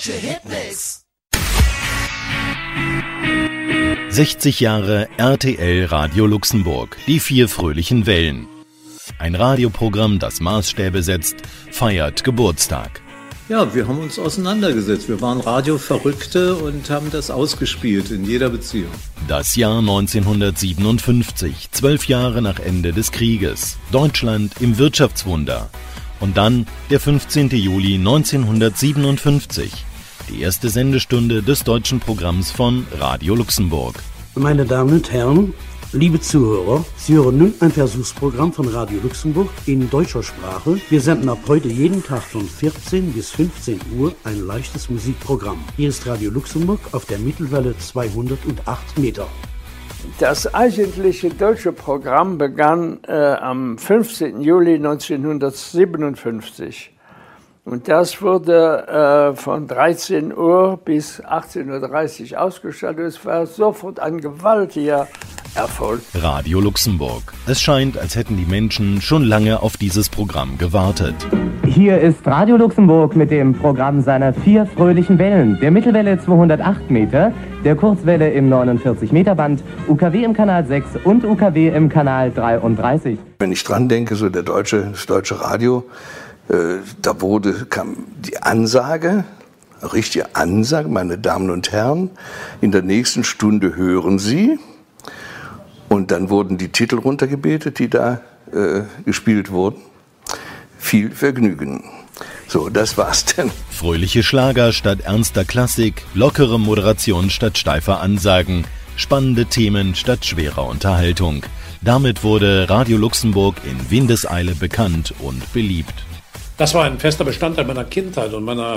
Hitmix. 60 Jahre RTL Radio Luxemburg, die 4 fröhlichen Wellen. Ein Radioprogramm, das Maßstäbe setzt, feiert Geburtstag. Ja, wir haben uns auseinandergesetzt. Wir waren Radioverrückte und haben das ausgespielt in jeder Beziehung. Das Jahr 1957, 12 Jahre nach Ende des Krieges. Deutschland im Wirtschaftswunder. Und dann der 15. Juli 1957. Die erste Sendestunde des deutschen Programms von Radio Luxemburg. Meine Damen und Herren, liebe Zuhörer, Sie hören nun ein Versuchsprogramm von Radio Luxemburg in deutscher Sprache. Wir senden ab heute jeden Tag von 14 bis 15 Uhr ein leichtes Musikprogramm. Hier ist Radio Luxemburg auf der Mittelwelle 208 Meter. Das eigentliche deutsche Programm begann am 15. Juli 1957. Und das wurde von 13 Uhr bis 18.30 Uhr ausgestattet. Es war sofort ein gewaltiger Erfolg. Radio Luxemburg. Es scheint, als hätten die Menschen schon lange auf dieses Programm gewartet. Hier ist Radio Luxemburg mit dem Programm seiner 4 fröhlichen Wellen. Der Mittelwelle 208 Meter, der Kurzwelle im 49 Meter Band, UKW im Kanal 6 und UKW im Kanal 33. Wenn ich dran denke, so das deutsche Radio, da kam die Ansage, eine richtige Ansage, meine Damen und Herren, in der nächsten Stunde hören Sie. Und dann wurden die Titel runtergebetet, die da gespielt wurden. Viel Vergnügen. So, das war's denn. Fröhliche Schlager statt ernster Klassik, lockere Moderation statt steifer Ansagen, spannende Themen statt schwerer Unterhaltung. Damit wurde Radio Luxemburg in Windeseile bekannt und beliebt. Das war ein fester Bestandteil meiner Kindheit und meiner